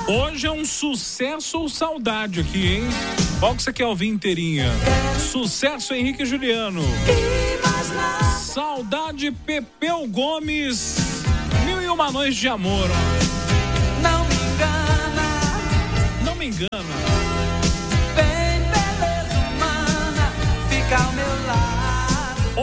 Hoje é um sucesso ou saudade aqui, hein? Qual que você quer ouvir inteirinha? Sucesso Henrique e Juliano. Saudade Pepeu Gomes. 1001 Noites de Amor, ó. Não me engana. Não me engana. Bem beleza humana, fica ao meu lado.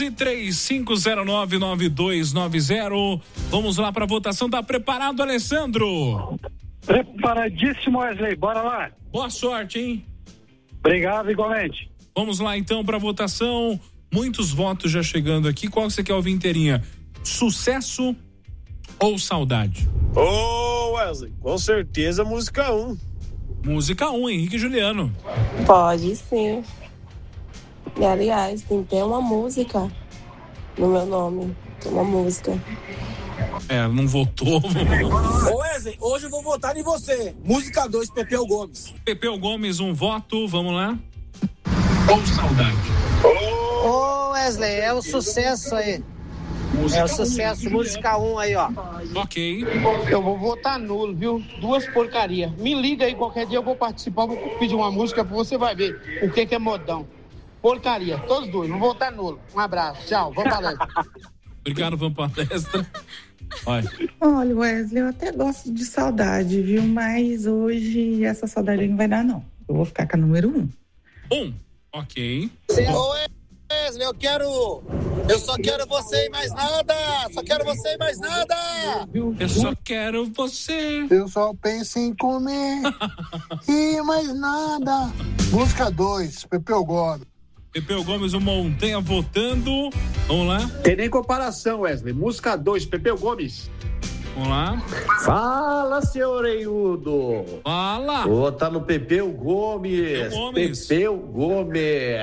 1135099290. Vamos lá para a votação. Tá preparado, Alessandro? Preparadíssimo, Wesley. Bora lá. Boa sorte, hein? Obrigado, igualmente. Vamos lá, então, para a votação. Muitos votos já chegando aqui. Qual você quer ouvir inteirinha? Sucesso ou saudade? Ô, Wesley, com certeza música 1. Música 1, Henrique e Juliano. Pode sim. E, aliás, tem até uma música no meu nome. Tem uma música. Não votou. Ô Wesley, hoje eu vou votar em você. Música 2, Pepeu Gomes. Pepeu Gomes, um voto. Vamos lá. Ou saudade? Ô Wesley, é o sucesso aí. É o sucesso, música 1 aí, ó. Ok. Eu vou votar nulo, viu? Duas porcarias. Me liga aí, qualquer dia eu vou participar, vou pedir uma música pra você, vai ver o que é modão. Porcaria, todos dois, vou votar nulo. Um abraço, tchau, vamos palestra. Obrigado, vamos palestra. Olha, Wesley, eu até gosto de saudade, viu? Mas hoje essa saudade não vai dar, não. Eu vou ficar com a número 1. Ok. Ô Wesley, eu só quero você e mais nada. Só quero você e mais nada. Eu só quero você. Eu só penso em comer e mais nada. Música 2, Pepeu Gomes. Pepeu Gomes, o Montanha votando. Vamos lá. Tem nem comparação, Wesley. Música 2, Pepeu Gomes. Vamos lá. Fala, seu orelhudo. Fala. Tá no Pepeu Gomes. Pepeu Gomes.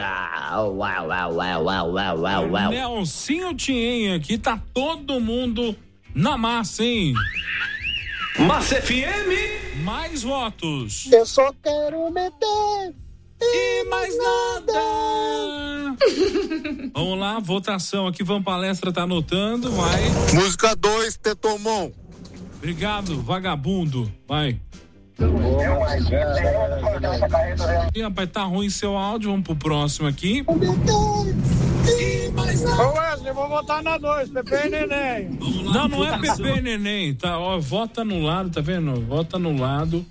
Uau. Nelsinho Tien aqui, tá todo mundo na massa, hein? Massa FM. Mais votos. Eu só quero meter. E mais nada. Vamos lá, votação aqui, vamos palestra, tá anotando, vai. Música 2, Tetomon. Obrigado, vagabundo, vai. E, rapaz, tá ruim seu áudio, vamos pro próximo aqui. Ô Wesley, vou votar na 2, Pepe e Neném. Não é Pepe e Neném, tá, ó, vota no lado, tá vendo? Vota no lado.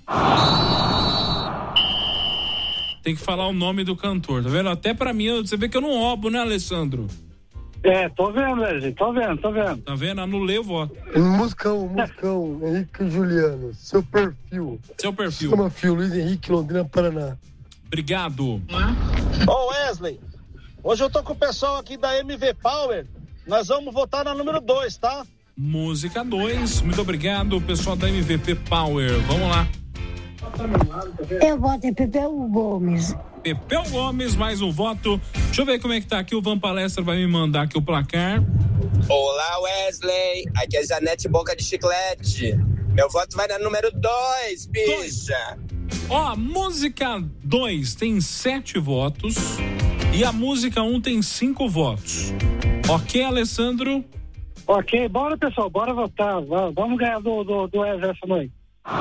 Tem que falar o nome do cantor, tá vendo? Até pra mim, você vê que eu não roubo, né, Alessandro? Tô vendo, Wesley, tô vendo. Tá vendo? Anulei o voto. Muscão, Henrique e Juliano, seu perfil. Chama Fio Luiz Henrique, Londrina, Paraná. Obrigado. Ô Wesley, hoje eu tô com o pessoal aqui da MV Power. Nós vamos votar na número 2, tá? Música 2, muito obrigado, pessoal da MVP Power. Vamos lá. Eu voto em Pepeu Gomes. Pepeu Gomes, mais um voto. Deixa eu ver como é que tá aqui. O Van Palestra vai me mandar aqui o placar. Olá, Wesley. Aqui é Janete Boca de Chiclete. Meu voto vai na número 2, bicha. Ó, a música 2 tem 7 votos e a música 1 tem 5 votos. Ok, Alessandro? Ok, bora, pessoal, bora votar. Vamos ganhar do Wesley essa noite.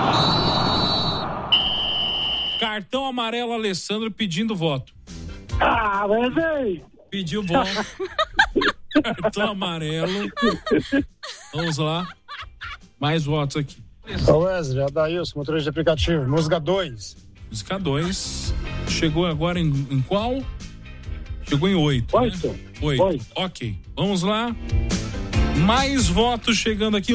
Cartão amarelo, Alessandro pedindo voto. Wesley! Pediu voto. Cartão amarelo. Vamos lá. Mais votos aqui. Ô Wesley, Adailson, motorista de aplicativo. Música 2. Música 2. Chegou agora em qual? Chegou em 8. 8. Né? 8. Ok. Vamos lá. Mais votos chegando aqui.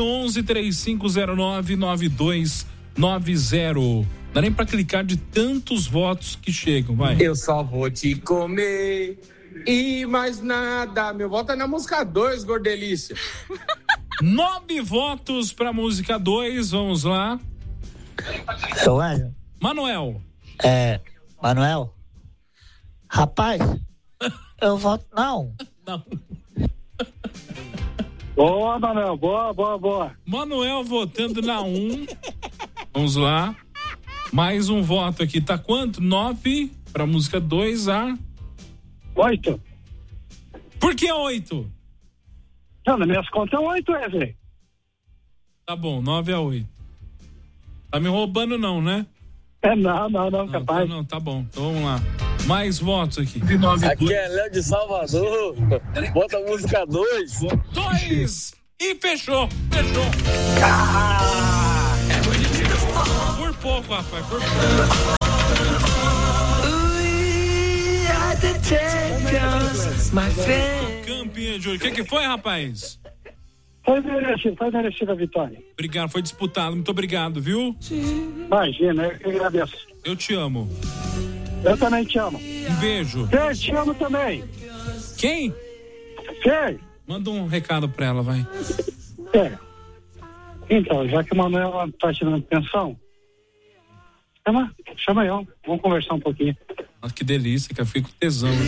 1135099290. Dá nem pra clicar de tantos votos que chegam, vai. Eu só vou te comer e mais nada. Meu voto é na música 2, gordelícia. 9 votos pra música 2, vamos lá. Seu Wesley. Manuel. Manuel? Rapaz, eu voto não. Boa, Manuel, boa. Manuel votando na 1. Vamos lá. Mais um voto aqui, tá quanto? 9 pra música 2 a... 8. Por que 8? Não, nas minhas contas é 8, Wesley. Tá bom, 9 a 8. Tá me roubando não, né? Não, capaz. Não, tá bom. Então vamos lá. Mais votos aqui. Aqui é Léo de Salvador. Bota a música 2. 2. E fechou. Por pouco, rapaz, por pouco. Campinha, Júlio. O que foi, rapaz? Foi merecido a vitória. Obrigado, foi disputado. Muito obrigado, viu? Imagina, eu que agradeço. Eu te amo. Eu também te amo. Um beijo. Eu te amo também. Quem? Manda um recado pra ela, vai. Então, já que o Manuel tá tirando pensão, chama eu. Vamos conversar um pouquinho. Nossa, que delícia, que eu fico com tesão.